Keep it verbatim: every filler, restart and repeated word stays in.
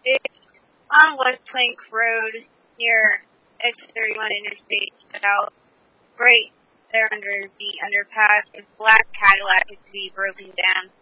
It's on West Plank Road near X thirty-one Interstate South. Right there under the underpass. This black Cadillac is to be broken down.